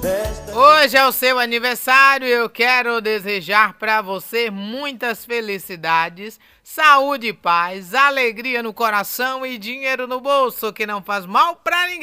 Hoje é o seu aniversário e eu quero desejar para você muitas felicidades, saúde e paz, alegria no coração e dinheiro no bolso que não faz mal para ninguém.